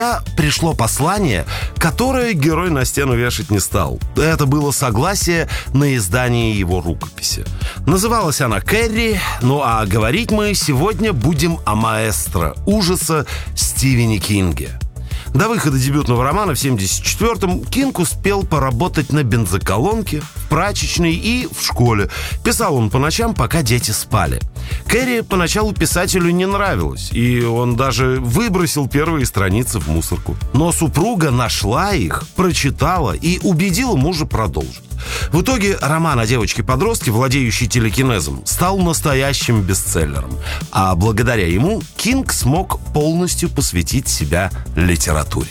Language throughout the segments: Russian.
пришло послание, которое герой на стену вешать не стал. Это было согласие на издание его рукописи. Называлась она «Кэрри», ну а говорить мы сегодня будем о маэстро ужаса Стивене Кинге. До выхода дебютного романа в 1974-м Кинг успел поработать на бензоколонке, в прачечной и в школе. Писал он по ночам, пока дети спали. Кэрри поначалу писателю не нравилась, и он даже выбросил первые страницы в мусорку. Но супруга нашла их, прочитала и убедила мужа продолжить. В итоге роман о девочке-подростке, владеющей телекинезом, стал настоящим бестселлером. А благодаря ему Кинг смог полностью посвятить себя литературе.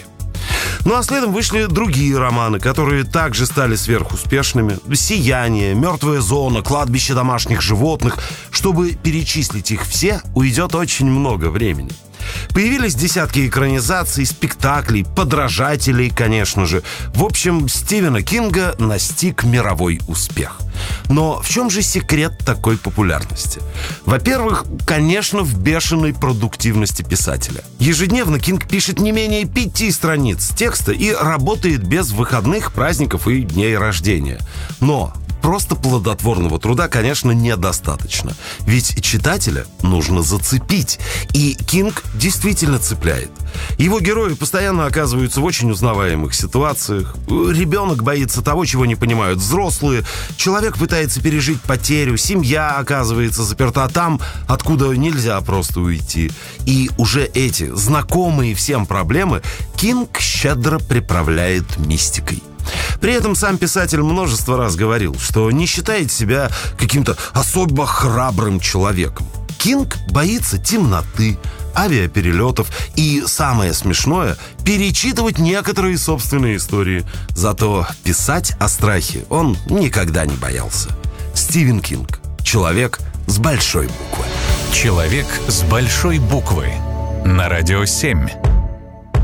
Ну а следом вышли другие романы, которые также стали сверхуспешными. «Сияние», «Мертвая зона», «Кладбище домашних животных». Чтобы перечислить их все, уйдет очень много времени. Появились десятки экранизаций, спектаклей, подражателей, конечно же. В общем, Стивена Кинга настиг мировой успех. Но в чем же секрет такой популярности? Во-первых, конечно, в бешеной продуктивности писателя. Ежедневно Кинг пишет не менее 5 страниц текста и работает без выходных, праздников и дней рождения. Но просто плодотворного труда, конечно, недостаточно. Ведь читателя нужно зацепить. И Кинг действительно цепляет. Его герои постоянно оказываются в очень узнаваемых ситуациях. Ребенок боится того, чего не понимают взрослые. Человек пытается пережить потерю. Семья оказывается заперта там, откуда нельзя просто уйти. И уже эти знакомые всем проблемы Кинг щедро приправляет мистикой. При этом сам писатель множество раз говорил, что не считает себя каким-то особо храбрым человеком. Кинг боится темноты, авиаперелетов и, самое смешное, перечитывать некоторые собственные истории. Зато писать о страхе он никогда не боялся. Стивен Кинг. Человек с большой буквы. Человек с большой буквы. На Радио 7.